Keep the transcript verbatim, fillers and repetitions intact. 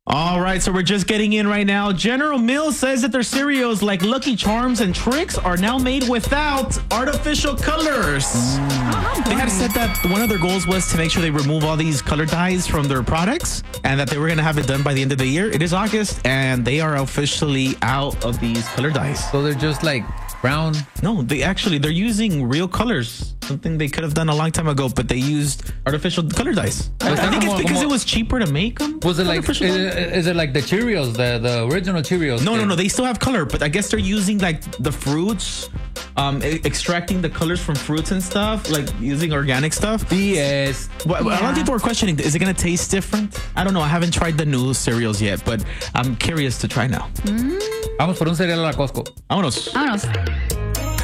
All right, so we're just getting in right now. General Mills says that their cereals like Lucky Charms and Trix are now made without artificial colors. Mm. They had said that one of their goals was to make sure they remove all these color dyes from their products and that they were going to have it done by the end of the year. It is August and they are officially out of these color dyes. So they're just like brown? No, they actually, they're using real colors. Something they could have done a long time ago, but they used artificial color dyes. I, I think it's because it was cheaper to make them. Was it like, is, is it like the Cheerios, the, the original Cheerios? No, no, no. They still have color, but I guess they're using like the fruits, um, e- extracting the colors from fruits and stuff, like using organic stuff. B S. Well, yeah. A lot of people are questioning, is it going to taste different? I don't know. I haven't tried the new cereals yet, but I'm curious to try now. Mm. Vamos por un cereal a la Costco. Vámonos. Vámonos.